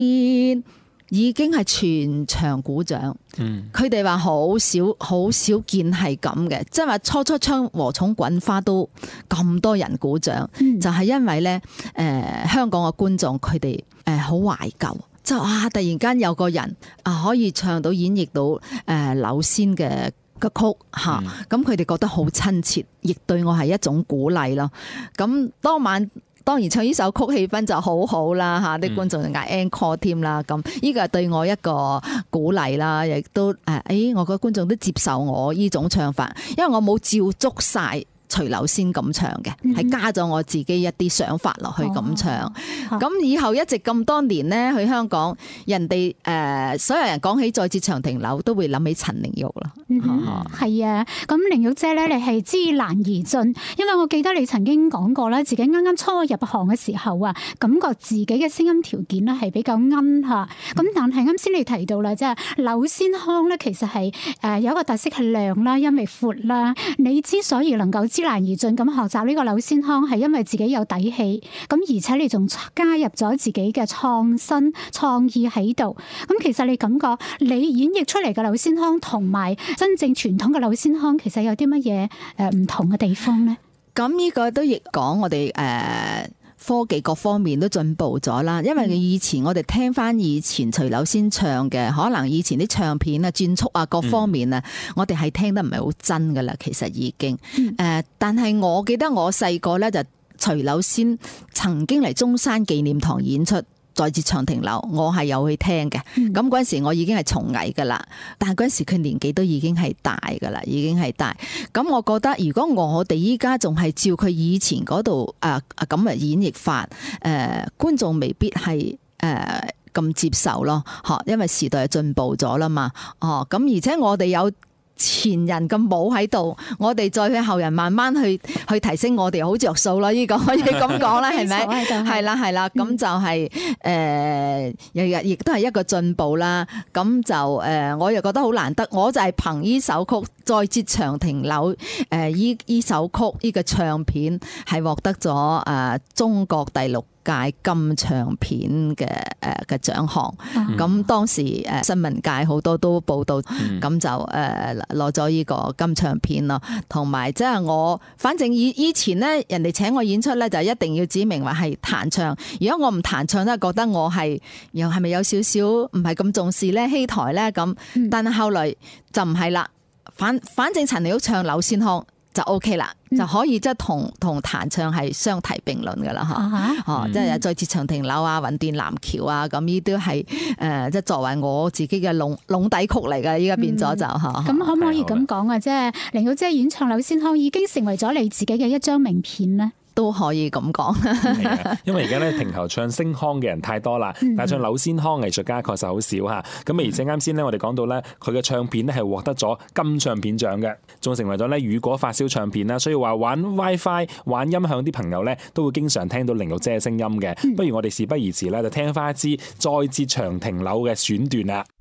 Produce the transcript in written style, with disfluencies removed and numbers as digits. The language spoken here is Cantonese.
已經係全場鼓掌。佢哋話好少見係咁嘅，即係話初唱禾蟲滾花都咁多人鼓掌，就係因為咧香港嘅觀眾佢哋好懷舊，就突然間有個人可以唱到演繹到柳仙嘅歌曲嚇，咁佢哋覺得好親切，亦對我係一種鼓勵咯。咁當晚當然唱呢首曲氣氛就好好啦嚇，啲觀眾就嗌 encore 添啦，咁呢個係對我一個鼓勵啦，亦都我覺得觀眾都接受我呢種唱法，因為我冇照足晒徐柳仙咁唱嘅，係加咗我自己一啲想法落去咁唱。咁以後一直咁多年呢，去香港，人哋所有人講起再折長亭柳，都會諗起陳玲玉啦。 係啊，咁玲玉姐咧，你係知難而進，因為我記得你曾經講過啦，自己啱啱初入行嘅時候啊，感覺自己嘅聲音條件咧係比較奀嚇。咁但係啱先你提到啦，即係柳仙腔咧，其實係有一個特色係亮啦，音域闊啦。你之所以能夠知難而進咁學習呢個柳仙腔，係因為自己有底氣，咁而且你仲加入咗自己嘅創新創意喺度。咁其實你感覺你演繹出嚟嘅柳仙腔同埋真正傳統嘅柳仙腔，其實有啲乜嘢唔同嘅地方呢？ 咁呢個都亦講我哋科技各方面都進步咗啦，因為以前我哋聽翻以前徐柳仙唱嘅，可能以前啲唱片啊、轉速啊各方面啊，我哋係聽得唔係好真噶啦，其實已經但係我記得我細個咧就徐柳仙曾經嚟中山紀念堂演出再折長亭柳，我係有去聽嘅。咁嗰陣時我已經係從藝噶啦，但係嗰陣時佢年紀都已經係大噶啦，已經係大。咁我覺得如果我哋依家仲係照佢以前嗰度咁嘅演繹法，觀眾未必係咁接受咯。因為時代係進步咗啦嘛。咁而且我哋有前人咁冇喺度，我哋再去後人慢慢去提升我哋好着數咯，呢個可以咁講啦，係咪？係啦，咁就係日亦都係一個進步啦。咁就我又覺得好難得，我就係憑呢首曲《再折長亭柳》呢首曲呢個唱片係獲得咗中國第6屆金唱片嘅獎項。咁當時新聞界好多都報道，咁就攞咗呢個金唱片咯。同埋即係我反正以前咧，人哋請我演出咧就一定要指明話係彈唱，如果我唔彈唱都係覺得我係又係咪有少少唔係咁重視咧，欺台咧咁。但係後來就唔係啦，反正陳玲玉唱柳仙腔就 OK 啦，就可以即係同彈唱係相提並論噶啦即係再折長亭柳啊、雲斷南橋啊，咁呢都係即係作為我自己嘅籠底曲嚟噶，依家變咗就咁可唔可以咁講啊？即係玲玉姐演唱柳仙腔已經成為咗你自己嘅一張名片咧？ 都可以咁講， 因為而家咧平頭唱星腔嘅人太多啦，但係唱柳仙腔藝術家確實好少嚇。咁而且啱先咧，我哋講到咧，佢嘅唱片咧係獲得咗金唱片獎嘅，仲成為咗咧雨果發燒唱片啦。所以話玩 WiFi、玩音響啲朋友咧，都會經常聽到玲玉姐嘅聲音嘅。不如我哋事不宜遲啦，就聽翻一支再折長亭柳嘅選段啦。